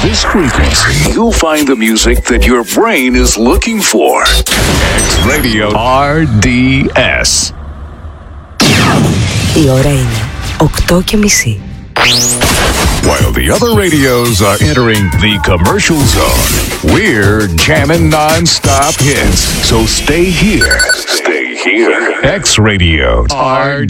this frequency, you'll find the music that your brain is looking for. X Radio RDS. Η ώρα είναι 8:30. While the other radios are entering the commercial zone, we're jamming non-stop hits. So stay here. Stay here. X Radio RDS.